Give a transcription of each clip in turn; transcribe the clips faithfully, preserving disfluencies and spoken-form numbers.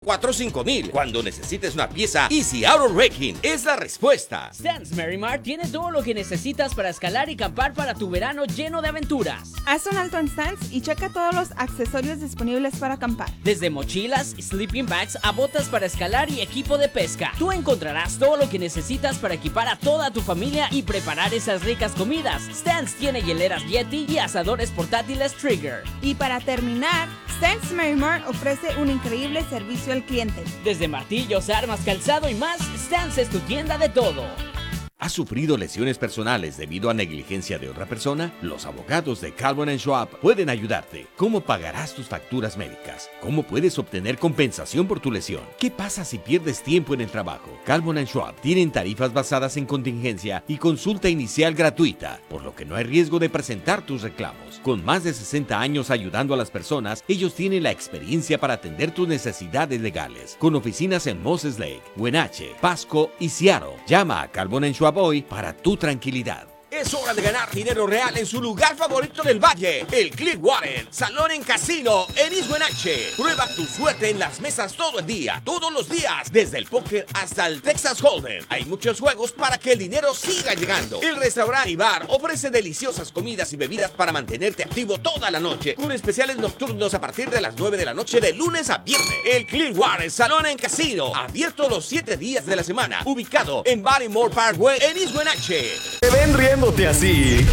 cuatro cinco mil. Cuando necesites una pieza, Easy Auto Wrecking es la respuesta. Stance Merrimar tiene todo lo que necesitas para escalar y acampar para tu verano lleno de aventuras. Haz un alto en Stance y checa todos los accesorios disponibles para acampar. Desde mochilas, sleeping bags a botas para escalar y equipo de pesca. Tú encontrarás todo lo que necesitas para equipar a toda tu familia y preparar esas ricas comidas. Stance tiene hieleras Yeti y asadores portátiles Trigger. Y para terminar, Stance Merrimar ofrece un increíble servicio al cliente. Desde martillos, armas, calzado y más, Stance es tu tienda de todo. ¿Has sufrido lesiones personales debido a negligencia de otra persona? Los abogados de Calvin and Schwab pueden ayudarte. ¿Cómo pagarás tus facturas médicas? ¿Cómo puedes obtener compensación por tu lesión? ¿Qué pasa si pierdes tiempo en el trabajo? Calvin and Schwab tienen tarifas basadas en contingencia y consulta inicial gratuita, por lo que no hay riesgo de presentar tus reclamos. Con más de sesenta años ayudando a las personas, ellos tienen la experiencia para atender tus necesidades legales. Con oficinas en Moses Lake, Wenatchee, Pasco y Seattle. Llama a Calvin and Schwab hoy para tu tranquilidad. Es hora de ganar dinero real en su lugar favorito del valle, el Clearwater Salón en Casino en East Wenatchee. Prueba tu suerte en las mesas todo el día, todos los días, desde el póker hasta el Texas Hold'em. Hay muchos juegos para que el dinero siga llegando. El restaurante y bar ofrece deliciosas comidas y bebidas para mantenerte activo toda la noche, con especiales nocturnos a partir de las nueve de la noche de lunes a viernes. El Clearwater Salón en Casino, abierto los siete días de la semana, ubicado en Barrymore Parkway en East Wenatchee. Te ven riendo así.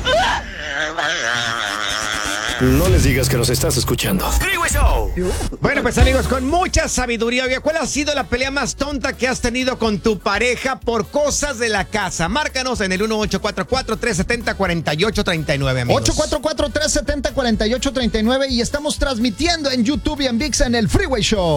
No les digas que nos estás escuchando. Freeway Show. Bueno, pues amigos, con mucha sabiduría, oye, ¿cuál ha sido la pelea más tonta que has tenido con tu pareja por cosas de la casa? Márcanos en el uno ocho cuatro cuatro, tres siete cero, cuatro ocho tres nueve, amigos. ocho cuatro cuatro, tres siete cero, cuatro ocho tres nueve y estamos transmitiendo en YouTube y en ViX en el Freeway Show.